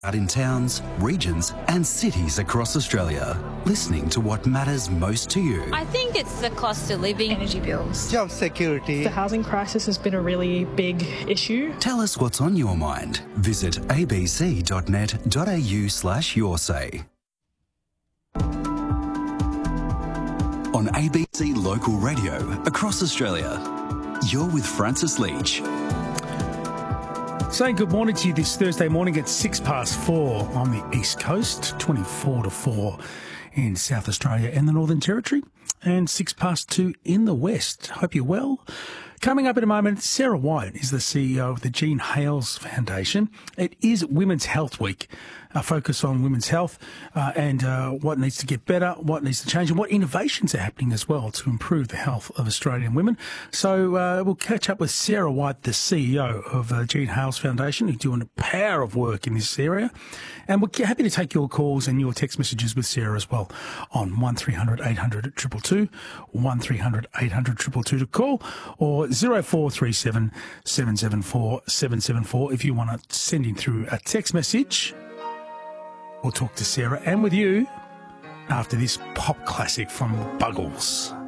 out in towns, regions and cities across Australia, listening to what matters most to you. I think it's the cost of living, energy bills, job security. The housing crisis has been a really big issue. Tell us what's on your mind. Visit abc.net.au/yoursay. On ABC Local Radio across Australia, you're with Francis Leach. Saying good morning to you this Thursday morning at 4:06 on the East Coast, 24 to 4 in South Australia and the Northern Territory, and 2:06 in the West. Hope you're well. Coming up in a moment, Sarah White is the CEO of the Jean Hales Foundation. It is Women's Health Week, a focus on women's health and what needs to get better, what needs to change, and what innovations are happening as well to improve the health of Australian women. So we'll catch up with Sarah White, the CEO of the Jean Hales Foundation, who's doing a power of work in this area. And we're happy to take your calls and your text messages with Sarah as well on 1300 800 222, 1300 800 222 to call, or 0437 774 774 if you want to send in through a text message. We'll talk to Sarah and with you after this pop classic from Buggles.